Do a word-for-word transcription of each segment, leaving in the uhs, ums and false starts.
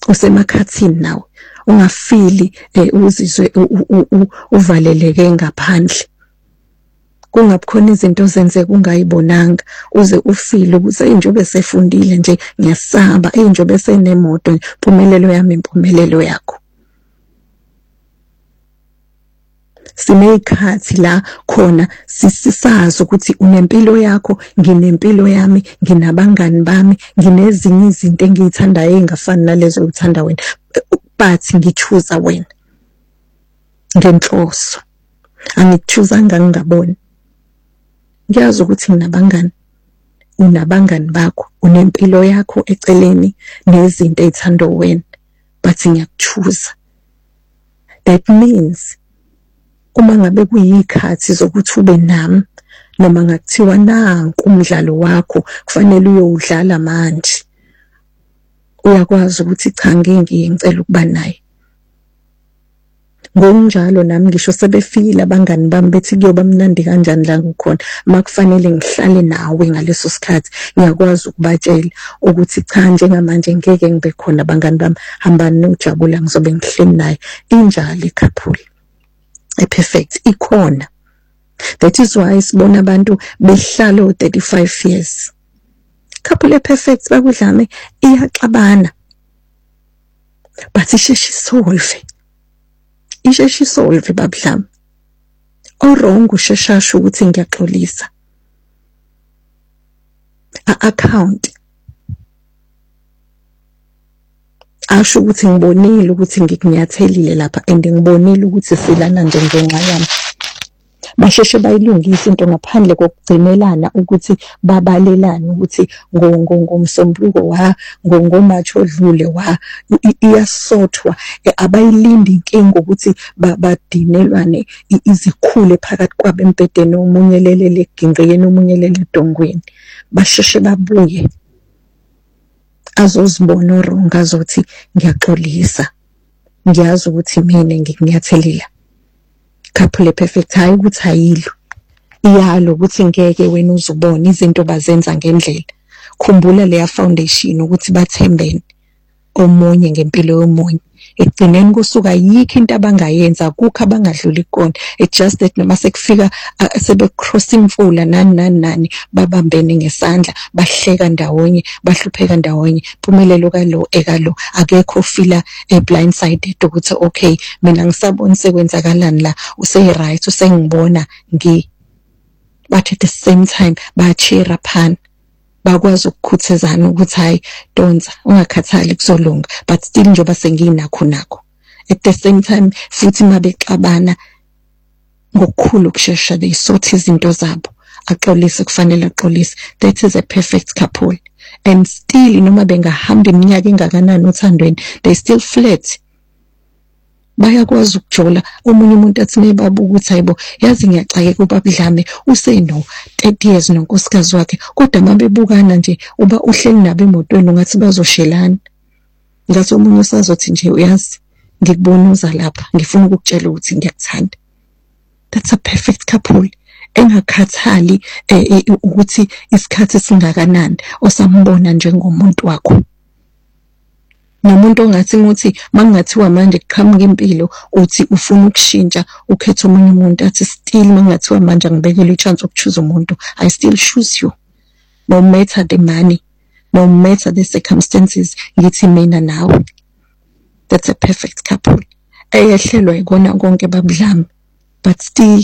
usemakhathini nawe, ungafili uzizwe uvaleleke ngaphandle. Kungabi khona izinto zenzeka ungayibonanga uze ufile ukuthi enjobe sefundile nje ngiyasaba, enjobe senemoto, impumelelo yami impumelelo yakho. Sineyikhathi la khona sisisazi ukuthi unempilo yakho, nginempilo yami, nginabangani bami, nginezinye izinto engiyithandayo engafani nalezo uthanda wena, but ngichoose wena ngenhloso. Angikuchoosanga ngingaboni. Ngiyazi ukuthi nginabangani, unabangani bakho, unempilo yakho eceleni nezinto ezithanda wena, but ngiyakuchoose. That means uma ngabe kuyikhathi zokuthi ube nami, noma ngakuthiwa nanku umdlalo wakho kufanele uyowudlala manje, uyakwazi ukuthi cha ngingiye ngicela ukuba naye. Ngokunjalo nami ngisho sebefile abangani bami bethi kuyoba mnandi kanjani la ngikhona, makufanele ngihlale nawe ngaleso sikhathi, ngiyakwazi ukubatshela ukuthi cha njengamanje ngeke ngibe khona abangani bami, hambani nojabula ngizobe ngihleli naye. Injalo ikhaphuli e-perfect ikhona. That is why sibona abantu behlala o thirty-five years. Couple e-perfect bakudlame iyaxabana, but isheshi solve. Isheshi solve babudlame. Wrong usheshasho ukuthi ngiyaxolisa. A-account asho ukuthi ngibonile ukuthi ngikunyathelile lapha and ngibonile ukuthi silana nje ngenxa yami. Basheshe bayilungisa into ngaphandle kokugcinelana ukuthi babalelane ukuthi ngomsombuluko wa ngomatsho odlule wa iyasothwa. Abayilindi inkinga ukuthi badinelwane izikhule phakathi kwabo empedeni, omunye lelele egingqeni omunye lele edongweni. Basheshe babuye azozibona wrong, azothi ngiyaxolisa, ngiyazi ukuthi mina ngikunyathelile. Couple perfect hayi ukuthi ayilo iyalo ukuthi ngeke wena uzubona izinto bazenza ngendlela. Khumbula leya foundation ukuthi bathembene omunye ngempilo yomunye. Ekugcineni kusuka yikho into abangayenza, kukho abangadluli kona. It's just that noma sekufika sebe cross imfula nani nani nani babambene ngesandla, bahleka ndawonye, bahlupheka ndawonye, impumelelo kalo ekalo akekho fila blindsided ukuthi okay mina ngisabona sekwenzakalani la, usay right, usengibona ngi. But at the same time ba cheer uphan, bakwazi ukukhuthazana ukuthi hayi donsa ungakhathali kuzolunga, but still njoba senginakho nakho. At the same time futhi mabexabana ngokukhulu kushesha they sort izinto zabo, axolise kufanele axolise. That is a perfect couple. And still noma bengahamba iminyaka engakanani uthandweni, they still flat. Bayakwazi ukujola. Omunye umuntu athi mebabuka ukuthi hayibo yazi ngiyacake ubabudlame useno thirty years nonkosikazi wakhe, kodwa mabebukana nje uba uhleli nabo emotweni ungathi bazoshelana. Ngathi omunye usazothi nje uyazi ngikubonuza lapha, ngifuna ukukutshela ukuthi ngiyakuthanda. That's a perfect couple. Engakhathali ukuthi isikhathi singakanani, osambona njengomuntu wakho. Nomuntu ongathi muthi mangathiwa manje kuqhamuka impilo uthi ufuna ukushintsha ukhetha omunye umuntu, athi still mangathiwa manje ngibekele ichance ukuchoose umuntu, I still choose you no matter the money, no matter the circumstances. Ngithi mina nawe. That's a perfect couple. Eyehlelwa ikona konke babudlame, but still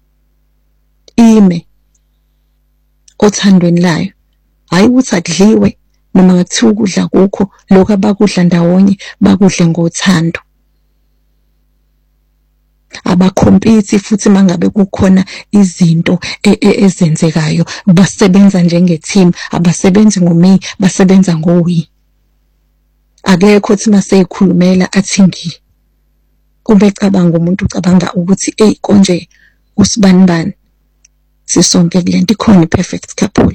ime othandweni layo. Hayi ukuthi akudliwe noma ngathiwa ukudla kukho, lokho abakudla ndawonye bakudle ngothando. Abakhompiti futhi mangabe kukhona izinto ezenzekayo basebenza njenge-team, abasebenzi ngomi, basebenza ngowi. Akekhothi maseyikhulumela athi ngi. Ubecabanga umuntu ucabanga ukuthi ey konje usibanibani. Sisonke kulento ikhona i-perfect couple.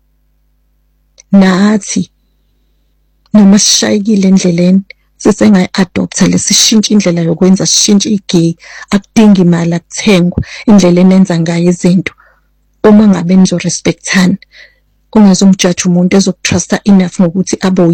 Nathi noma sishayikile endleleni sisengayi-adoptha lesishintsha indlela yokwenza, sishintshe igay, akudingi imali, akuthengwa indlela enenza ngayo izinto. Uma ngabe nizorespectana, ungazomjudge umuntu ezokutrusta enough ngokuthi abo